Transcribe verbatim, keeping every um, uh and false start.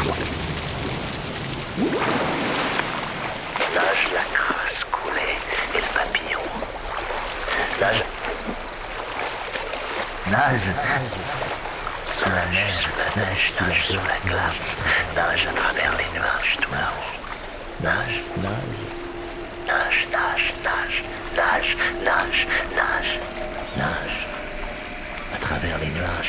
Nage la crasse coulée et le papillon. Nage. Nage sous la neige, La neige nage sous la glace. Nage à travers les nuages tout là-haut. Nage, nage, nage, nage, nage, nage, nage, nage, nage. À travers les nuages.